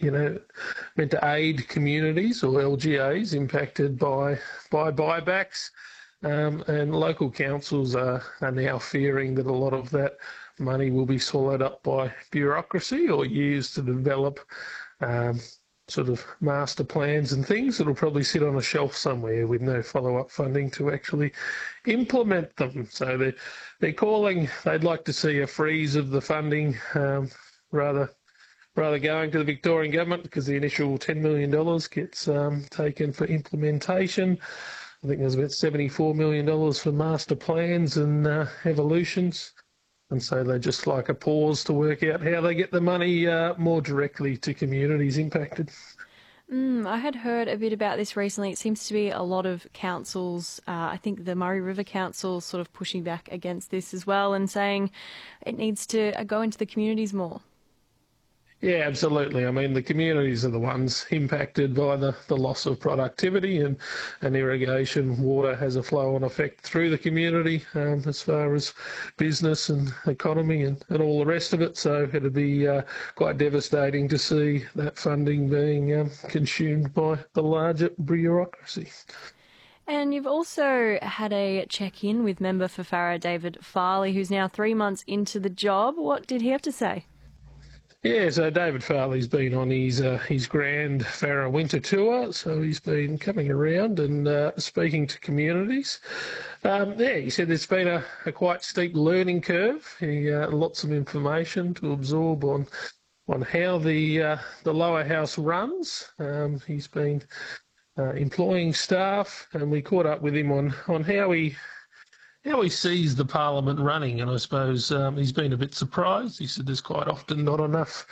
meant to aid communities or LGAs impacted by buybacks. And local councils are now fearing that a lot of that money will be swallowed up by bureaucracy or used to develop sort of master plans and things that'll probably sit on a shelf somewhere with no follow-up funding to actually implement them. So they'd like to see a freeze of the funding rather going to the Victorian government, because the initial $10 million gets taken for implementation. I think there's about $74 million for master plans and evolutions. And so they just like a pause to work out how they get the money more directly to communities impacted. I had heard a bit about this recently. It seems to be a lot of councils, I think the Murray River Council, sort of pushing back against this as well and saying it needs to go into the communities more. Yeah, absolutely. I mean, the communities are the ones impacted by the loss of productivity, and irrigation water has a flow-on effect through the community as far as business and economy and all the rest of it. So it'd be quite devastating to see that funding being consumed by the larger bureaucracy. And you've also had a check-in with member for Farrer, David Farley, who's now 3 months into the job. What did he have to say? Yeah, so David Farley's been on his grand Farrer winter tour, so he's been coming around and speaking to communities. He said there's been a quite steep learning curve. Lots of information to absorb on how the lower house runs. He's been employing staff, and we caught up with him on how he sees the parliament running, and I suppose he's been a bit surprised. He said there's quite often not enough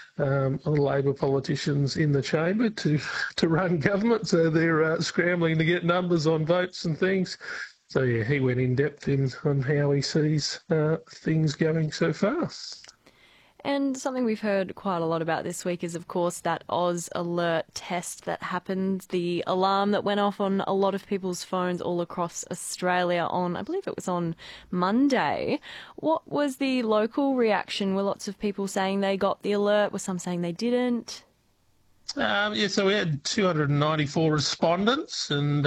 Labor politicians in the chamber to run government, so they're scrambling to get numbers on votes and things. So yeah, he went in depth on how he sees things going so far. And something we've heard quite a lot about this week is, of course, that Oz alert test that happened, the alarm that went off on a lot of people's phones all across Australia on, I believe it was on Monday. What was the local reaction? Were lots of people saying they got the alert? Were some saying they didn't? So we had 294 respondents, and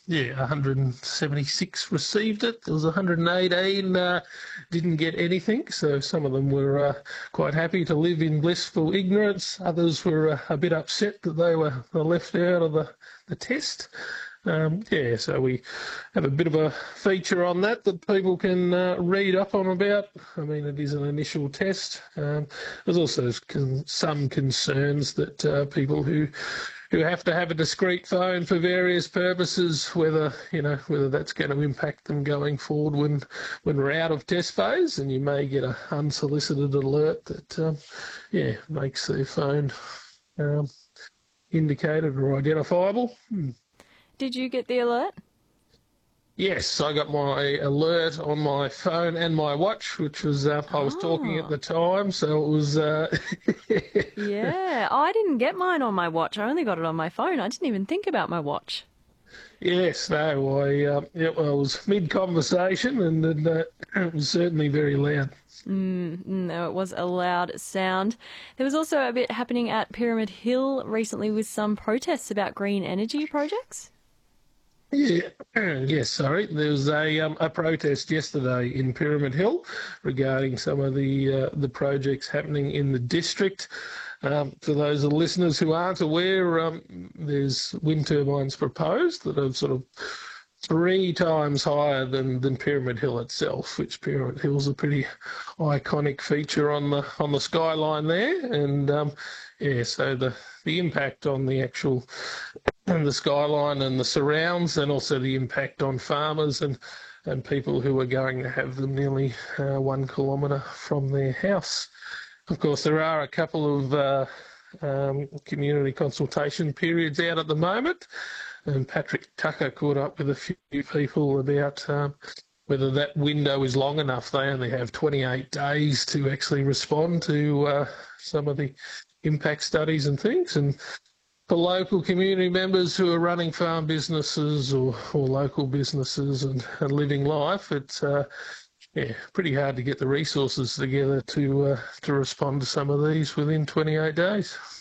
176 received it. There was 118 didn't get anything, so some of them were quite happy to live in blissful ignorance. Others were a bit upset that they were left out of the test. So we have a bit of a feature on that people can read up on about. I mean, it is an initial test. There's also some concerns that people who have to have a discrete phone for various purposes, whether that's going to impact them going forward when we're out of test phase, and you may get an unsolicited alert that makes their phone indicated or identifiable. Did you get the alert? Yes, I got my alert on my phone and my watch, which was I was talking at the time, so it was. Yeah, I didn't get mine on my watch. I only got it on my phone. I didn't even think about my watch. Yes, no, I was mid-conversation, and it was certainly very loud. No, it was a loud sound. There was also a bit happening at Pyramid Hill recently with some protests about green energy projects. Yeah, yes, sorry. There was a protest yesterday in Pyramid Hill regarding some of the projects happening in the district. For those of the listeners who aren't aware, there's wind turbines proposed that are sort of 3 times higher than Pyramid Hill itself, which Pyramid Hill's a pretty iconic feature on the skyline there. And so the impact on the actual the skyline and the surrounds, and also the impact on farmers and people who are going to have them nearly 1 kilometre from their house. Of course, there are a couple of community consultation periods out at the moment, and Patrick Tucker caught up with a few people about whether that window is long enough. They only have 28 days to actually respond to some of the impact studies and things. And for local community members who are running farm businesses or local businesses and living life, it's pretty hard to get the resources together to respond to some of these within 28 days.